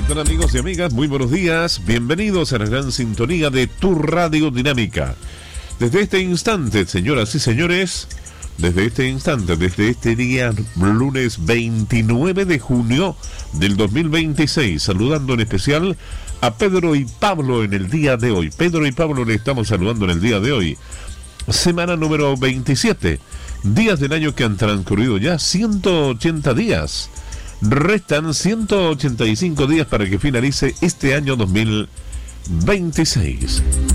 tal, amigos y amigas? Muy buenos días. Bienvenidos a la gran sintonía de tu Radio Dinámica. Desde este instante, señoras y señores, desde este día, lunes 29 de junio del 2026, saludando en especial a Pedro y Pablo en el día de hoy. Pedro y Pablo le estamos saludando en el día de hoy. Semana número 27. Días del año que han transcurrido ya 180 días. Restan 185 días para que finalice este año 2026.